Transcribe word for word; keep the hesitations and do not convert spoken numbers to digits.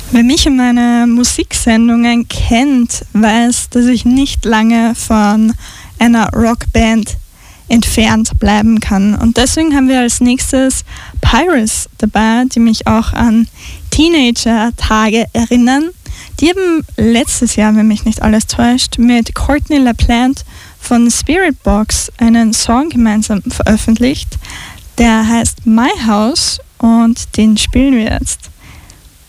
Wer mich und meine Musiksendungen kennt, weiß, dass ich nicht lange von einer Rockband entfernt bleiben kann. Und deswegen haben wir als nächstes Pyrus dabei, die mich auch an Teenager-Tage erinnern. Die haben letztes Jahr, wenn mich nicht alles täuscht, mit Courtney LaPlante von Spiritbox einen Song gemeinsam veröffentlicht. Der heißt My House und den spielen wir jetzt.